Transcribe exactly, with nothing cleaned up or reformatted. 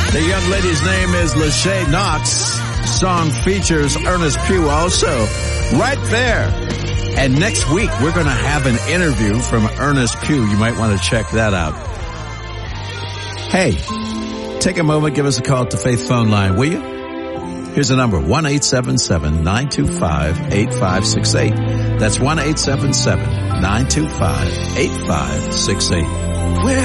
The young lady's name is Lachey Knox. Song features Ernest Pugh also right there. And next week, we're going to have an interview from Ernest Pugh. You might want to check that out. Hey, take a moment, give us a call at the Faith phone line, will you? Here's the number, one eight seven seven, nine two five, eight five six eight. That's one eight seven seven, nine two five, eight five six eight. We're